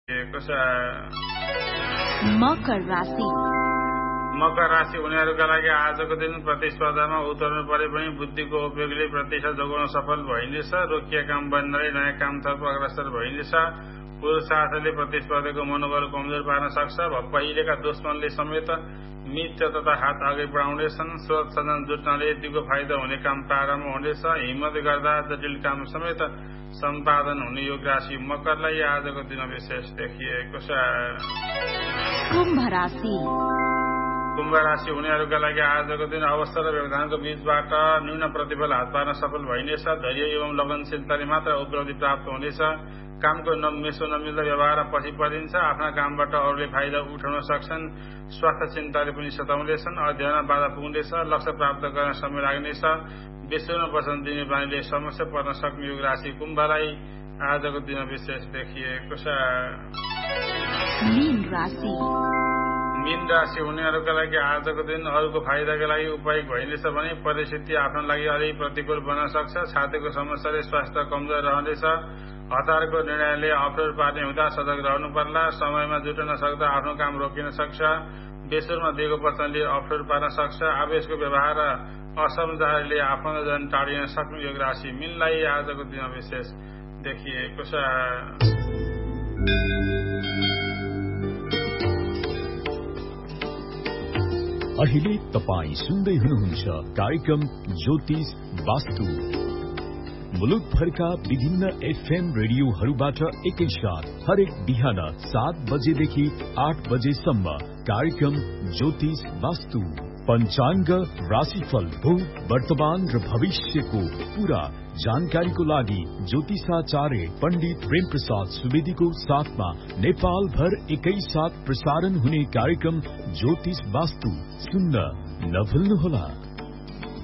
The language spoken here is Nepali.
मकर राशि उनीहरूका लागि आजको दिन प्रतिस्पर्धामा उतर्नु परे पनि बुद्धिको उपयोगले प्रतिष्ठा जोगाउन सफल भइनेछ। रोकिएका काम बन्नले नयाँ कामतर्फ अग्रसर भइनेछ। पुरुषार्थले प्रतिस्पर्धाको मनोबल कमजोर पार्न सक्छ। पहिलेका दुश्मनले समेत मित्र तथा हात अघि बढाउनेछन्। स्रोत साधन जुट्नाले यतिको फाइदा हुने काम प्रारम्भ हुनेछ। हिम्मत गर्दा जटिल काम समेत सम्पादन हुने योग राशि मकरलाई आजको दिन विशेष देखिएको छ। कुम्भ राशि उनीहरूका लागि आजको दिन अवसर र व्यवधानको बीचबाट न्यून प्रतिफल हात पार्न सफल भइनेछ। धैर्य एवं लगनशीलताले मात्र उपलब्धि प्राप्त हुनेछ। कामको नमिल्दो व्यवहार पछि परिन्छ। आफ्ना कामबाट अरूले फाइदा उठाउन सक्छन्। स्वास्थ्य चिन्ताले पनि सताउनेछन्। अध्ययनमा बाधा पुग्नेछ। लक्ष्य प्राप्त गर्न समय लाग्नेछ। विश्वमा वचन दिने बानीले समस्या पर्न सक्ने योग राशि कुम्भलाई आजको दिन विशेष देखिएको छ। मीन राशि उनीहरूका लागि आजको दिन अरूको फाइदाका लागि उपयोग भइनेछ भने परिस्थिति आफ्नो लागि अलि प्रतिकूल बन्न सक्छ। छातीको समस्याले स्वास्थ्य कमजोर रहनेछ। हतारको निर्णयले अप्ठ्यारो पार्ने हुँदा सजग रहनु पर्ला। समयमा जुट्न नसक्दा आफ्नो काम रोकिन सक्छ। बेसुरमा दिएको वचनले अप्ठ्यारो पार्न सक्छ। आवेशको व्यवहार र असमझदारीले आफ्नो जन टाढिन सक्ने योग राशि मीनलाई आजको दिन विशेष देखिएको छ। अहिले तपाई सुन्दै हुनुहुन्छ कार्यक्रम ज्योतिष वास्तु। मुलुकभरका विभिन्न एफएम रेडियोहरूबाट एकैसाथ हरेक बिहान 7 बजेदेखि 8 बजेसम्म कार्यक्रम ज्योतिष वास्तु। पंचांग, राशिफल, भूत, वर्तमान र भविष्यको पूरा जानकारीको लागि ज्योतिषाचार्य पण्डित प्रेम प्रसाद सुवेदीको साथमा नेपाल भर एकैसाथ प्रसारण हुने कार्यक्रम ज्योतिष वास्तु सुन्न नभुल्नुहोला।